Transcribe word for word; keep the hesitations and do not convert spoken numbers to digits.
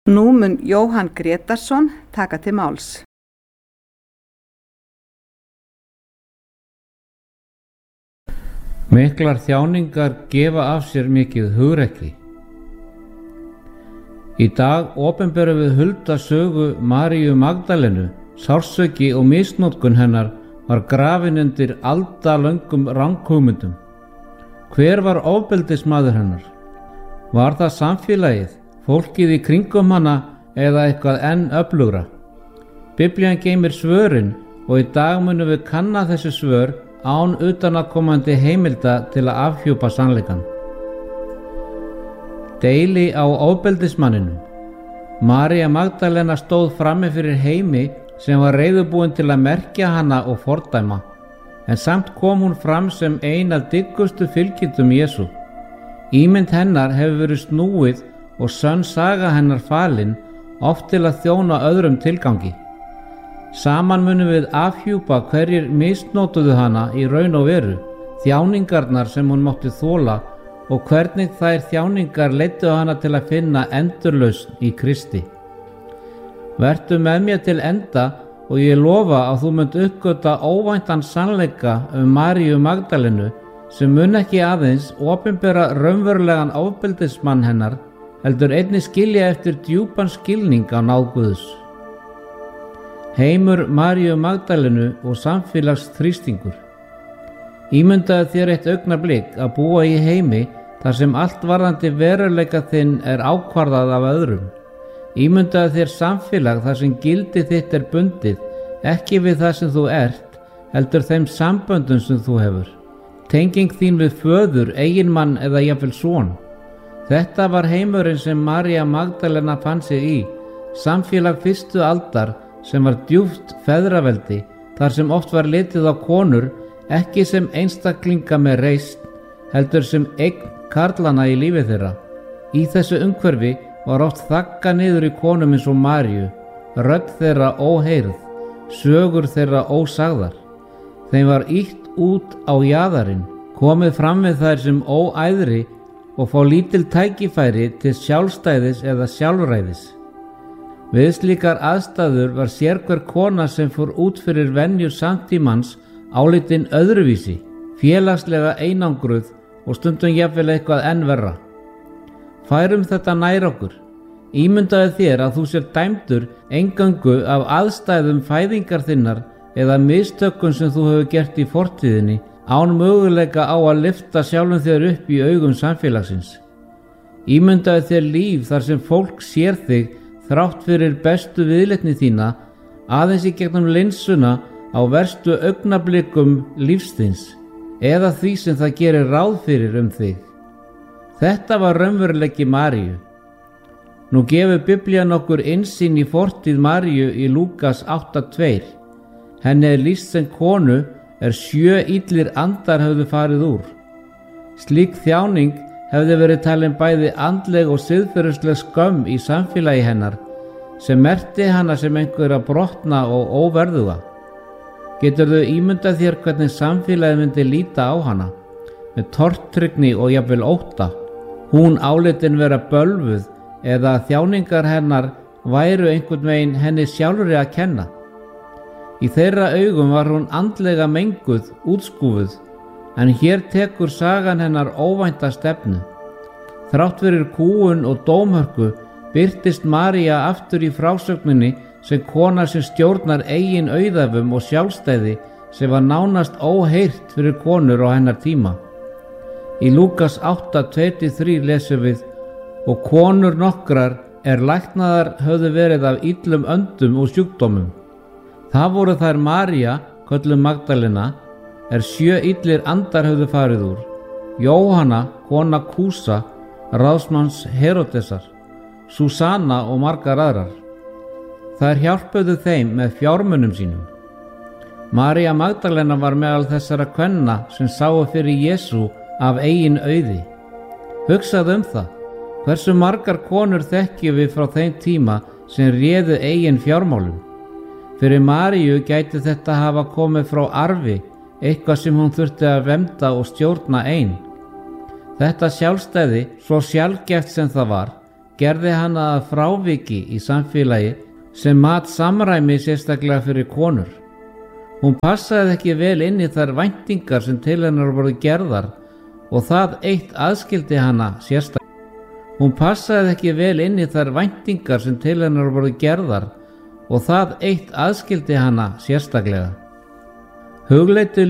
Nú mun Jóhann Grétarsson taka til máls. Miklar þjáningar gefa af sér mikið hugrekki. Í dag opinberum við hulda sögu Maríu Magdalenu. Sársauki og misnotkun hennar var grafin undir aldalöngum ranghugmyndum. Hver var ofbeldismaður hennar? Var það samfélagið, fólkið í kringum hana eða eitthvað enn öflugra? Biblían geymir svörin og í dag munum við kanna þessi svör án utanaðkomandi heimilda til að afhjúpa sannleikann. Deili á ofbeldismanninum. María Magdalena stóð frammi fyrir heimi sem var reiðubúin til að merkja hana og fordæma, en samt kom hún fram sem ein af dyggustu fylgjendum Jesú. Ímynd hennar hefur verið snúið og sönn saga hennar falin, oft til að þjóna öðrum tilgangi. Saman munum við afhjúpa hverjir misnotuðu hana í raun og veru, þjáningarnar sem hún mátti þola og hvernig þær þjáningar leiddu hana til að finna endurlausn í Kristi. Vertu með mér til enda og ég lofa að þú munt uppgöta óvæntan sannleika um Maríu Magdalenu sem mun ekki aðeins opinbera raunverulegan ofbeldismann hennar, heldur einnig skilja eftir djúpan skilning á náð Guðs. Heimur Maríu Magdalenu og samfélagsþrýstingur. Ímyndaðu þér eitt augnablik að búa í heimi þar sem allt varðandi veruleika þinn er ákvarðað af öðrum. Ímyndaðu þér samfélag þar sem gildi þitt er bundið, ekki við það sem þú ert, heldur þeim samböndum sem þú hefur. Tenging þín við föður, eiginmann eða jafnvel son. Þetta var heimurinn sem María Magdalena fann sig í, samfélag fyrstu aldar sem var djúpt feðraveldi, þar sem oft var litið á konur ekki sem einstaklinga með reisn, heldur sem eign karlana í lífi þeirra. Í þessu umhverfi var oft þagga niður í konum eins og Maríu, rödd þeirra óheyrð, sögur þeirra ósagðar. Þeim var ýtt út á jaðarinn, komið fram við þær sem óæðri og fá lítil tækifæri til sjálfstæðis eða sjálfræðis. Við slíkar aðstæður var sérhver kona sem fór út fyrir venjur samtímans álitin öðruvísi, félagslega einangruð og stundum jafnvel eitthvað enn verra. Færum þetta nær okkur. Ímyndaðu þér að þú sér dæmdur eingöngu af aðstæðum fæðingar þinnar eða mistökum sem þú hefur gert í fortíðinni, án möguleika á að lyfta sjálfum þér upp í augum samfélagsins. Ímyndaðu þér líf þar sem fólk sér þig þrátt fyrir bestu viðleitni þína, aðeins í gegnum linsuna á verstu augnablikum lífsþins, eða því sem það gerir ráð fyrir um þig. Þetta var raunveruleiki Maríu. Nú gefur Biblían okkur innsýn í fortíð Maríu í Lúkas átta tvö. Henni er lýst sem konu er sjö illir andar höfðu farið úr. Slík þjáning hefði verið talin bæði andleg og siðferðisleg skömm í samfélagi hennar, sem merkti hana sem einhverja brotna og óverðuga. Geturðu ímyndað þér hvernig samfélagið myndi líta á hana, með tortryggni og jafnvel ótta? Hún álitin vera bölvuð eða þjáningar hennar væru einhvern veginn henni sjálfri að kenna. Í þeirra augum var hún andlega menguð, útskúfuð, en hér tekur sagan hennar óvænta stefnu. Þrátt fyrir kúgun og dómhörku birtist María aftur í frásögninni sem kona sem stjórnar eigin auðæfum og sjálfstæði sem var nánast óheyrt fyrir konur á hennar tíma. Í Lúkas átta tvö til þrjú lesum við: og konur nokkrar er læknaðar höfðu verið af illum öndum og sjúkdómum. Það voru þær María, kölluð Magdalena, er sjö illir andar höfðu farið úr, Jóhanna, kona Kúsa, ráðsmanns Heródesar, Súsanna og margar aðrar. Þær hjálpuðu þeim með fjármunum sínum. María Magdalena var meðal þessara kvenna sem sáu fyrir Jesú af eigin auði. Hugsaðu um það, hversu margar konur þekkjum við frá þeim tíma sem réðu eigin fjármálum. Fyrir Maríu gæti þetta hafa komið frá arfi, eitthvað sem hún þurfti að vernda og stjórna ein. Þetta sjálfstæði, svo sjaldgæft sem það var, gerði hana að fráviki í samfélagi sem mat samræmi sérstaklega fyrir konur. Hún passaði ekki vel inn í þær væntingar sem til hennar voru gerðar og það eitt aðskildi hana sérstaklega. Hún passaði ekki vel inn í þær væntingar sem til hennar voru gerðar og það eitt aðskildi hana sérstaklega. Hugleiddu